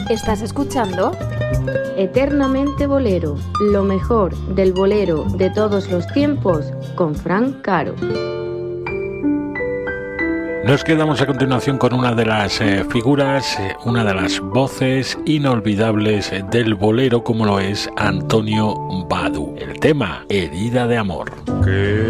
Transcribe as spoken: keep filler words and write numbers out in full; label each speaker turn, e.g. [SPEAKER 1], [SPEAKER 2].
[SPEAKER 1] ¿Estás escuchando?
[SPEAKER 2] Eternamente Bolero, lo mejor del bolero de todos los tiempos, con Fran Caro.
[SPEAKER 3] Nos quedamos a continuación con una de las eh, figuras, eh, una de las voces inolvidables del bolero, como lo es Antonio Badu. El tema, Herida de Amor.
[SPEAKER 4] ¿Qué